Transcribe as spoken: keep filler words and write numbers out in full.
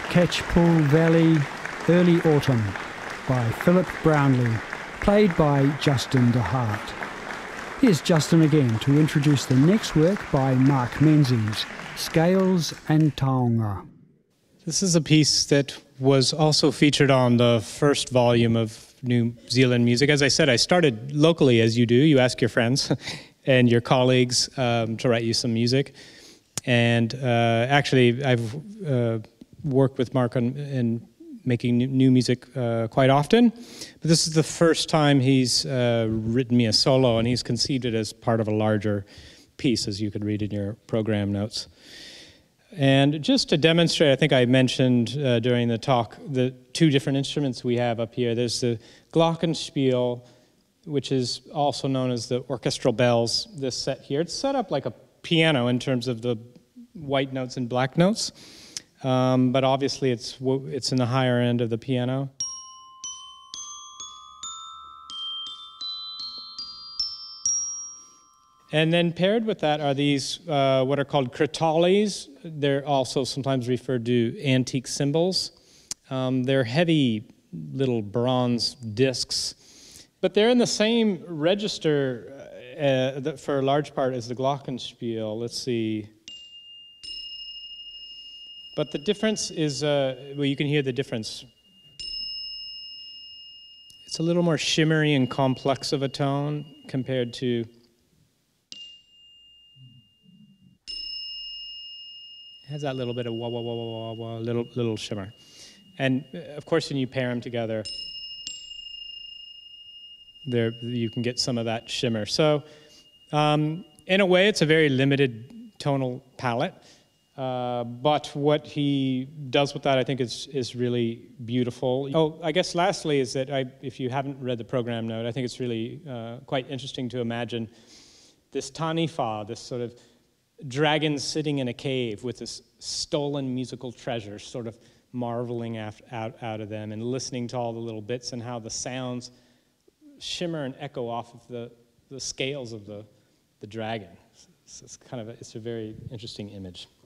Catchpool Valley, Early Autumn by Philip Brownlee, played by Justin DeHart. Here's Justin again to introduce the next work by Mark Menzies, Scales and Taonga. This is a piece that was also featured on the first volume of New Zealand Music. As I said, I started locally, as you do. You ask your friends and your colleagues um, to write you some music. And uh, actually, I've uh, worked with Mark on in making new music uh, quite often. But this is the first time he's uh, written me a solo, and he's conceived it as part of a larger piece, as you could read in your program notes. And just to demonstrate, I think I mentioned uh, during the talk, the two different instruments we have up here. There's the glockenspiel, which is also known as the orchestral bells, this set here. It's set up like a piano in terms of the white notes and black notes, um, but obviously it's, it's in the higher end of the piano. And then paired with that are these, uh, what are called crotales. They're also sometimes referred to antique cymbals. Um, they're heavy little bronze discs, but they're in the same register uh, that for a large part as the glockenspiel. Let's see. But the difference is, uh, well, you can hear the difference. It's a little more shimmery and complex of a tone compared to It has that little bit of wah, wah, wah, wah, wah, wah, little, little shimmer. And of course, when you pair them together, there you can get some of that shimmer. So um, in a way, it's a very limited tonal palette. Uh, but what he does with that, I think, is, is really beautiful. Oh, I guess lastly is that I, if you haven't read the program note, I think it's really uh, quite interesting to imagine this taniwha, this sort of dragon sitting in a cave with this stolen musical treasure, sort of marveling out, out, out of them and listening to all the little bits and how the sounds shimmer and echo off of the, the scales of the, the dragon. It's, it's kind of a, it's a very interesting image.